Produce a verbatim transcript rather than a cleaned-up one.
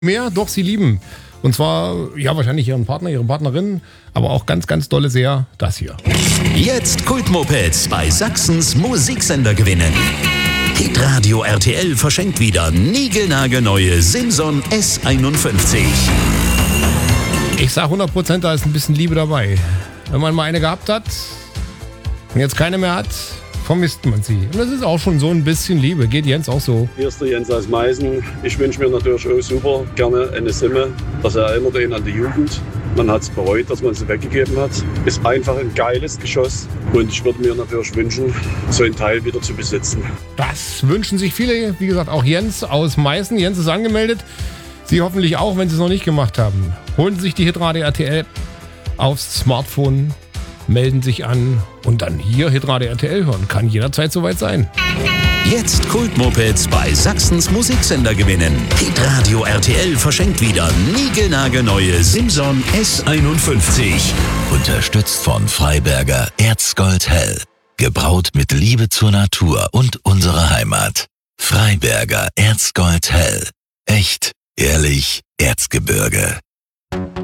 Mehr, doch sie lieben. Und zwar, ja, wahrscheinlich ihren Partner, ihre Partnerin, aber auch ganz, ganz dolle sehr das hier. Jetzt Kultmopeds bei Sachsens Musiksender gewinnen. Hitradio R T L verschenkt wieder niegelnagelneue Simson S einundfünfzig. Ich sag hundert Prozent, da ist ein bisschen Liebe dabei. Wenn man mal eine gehabt hat und jetzt keine mehr hat, vermisst man sie. Und das ist auch schon so ein bisschen Liebe. Geht Jens auch so? Hier ist der Jens aus Meißen. Ich wünsche mir natürlich auch super gerne eine Simme. Das erinnert ihn an die Jugend. Man hat es bereut, dass man sie weggegeben hat. Ist einfach ein geiles Geschoss. Und ich würde mir natürlich wünschen, so ein Teil wieder zu besitzen. Das wünschen sich viele. Wie gesagt, auch Jens aus Meißen. Jens ist angemeldet. Sie hoffentlich auch, wenn Sie es noch nicht gemacht haben. Holen Sie sich die Hitradio R T L aufs Smartphone, melden sich an und dann hier Hitradio R T L hören. Kann jederzeit soweit sein. Jetzt Kultmopeds bei Sachsens Musiksender gewinnen. Hitradio R T L verschenkt wieder niegelnagelneue Simson S einundfünfzig. Unterstützt von Freiberger Erzgold Hell. Gebraut mit Liebe zur Natur und unserer Heimat. Freiberger Erzgold Hell. Echt, ehrlich, Erzgebirge.